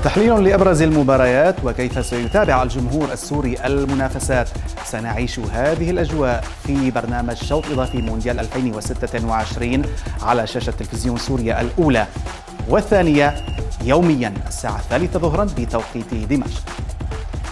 تحليل لأبرز المباريات وكيف سيتابع الجمهور السوري المنافسات. سنعيش هذه الأجواء في برنامج شوط إضافي مونديال 2026 على شاشة تلفزيون سوريا الأولى والثانية يوميا الساعة 3 ظهرا بتوقيت دمشق.